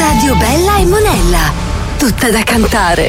Radio Bella e Monella, tutta da cantare.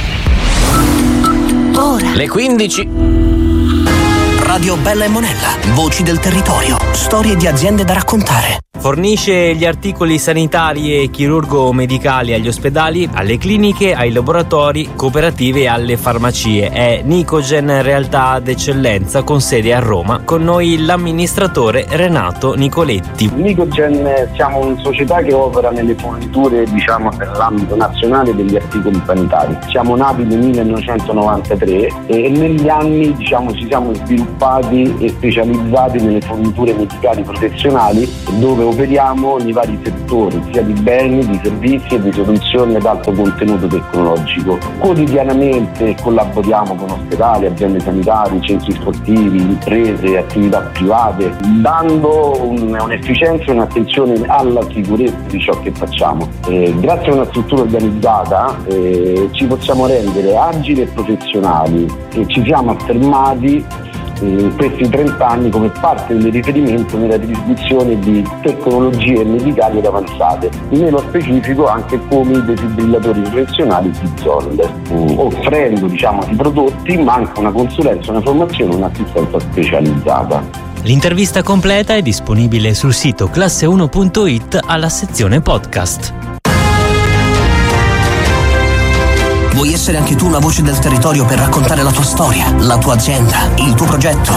Ora. Le 15. Radio Bella e Monella, voci del territorio, storie di aziende da raccontare. Fornisce gli articoli sanitari e chirurgo-medicali agli ospedali, alle cliniche, ai laboratori, cooperative e alle farmacie. È Nicogen, realtà d'eccellenza con sede a Roma. Con noi l'amministratore Renato Nicoletti. Nicogen siamo una società che opera nelle forniture, nell'ambito nazionale degli articoli sanitari. Siamo nati nel 1993 e negli anni ci siamo sviluppati e specializzati nelle forniture medicali professionali, dove operiamo nei vari settori, sia di beni, di servizi e di soluzioni ad alto contenuto tecnologico. Quotidianamente collaboriamo con ospedali, aziende sanitarie, centri sportivi, imprese, attività private, dando un'efficienza e un'attenzione alla sicurezza di ciò che facciamo. Grazie a una struttura organizzata ci possiamo rendere agili e professionali e ci siamo affermati in questi 30 anni come parte del riferimento nella distribuzione di tecnologie medicali ed avanzate, nello specifico anche come i defibrillatori professionali T-Zone, offrendo i prodotti, ma anche una consulenza, una formazione, un'assistenza specializzata. L'intervista completa è disponibile sul sito classe1.it alla sezione podcast. Vuoi essere anche tu una voce del territorio per raccontare la tua storia, la tua azienda, il tuo progetto?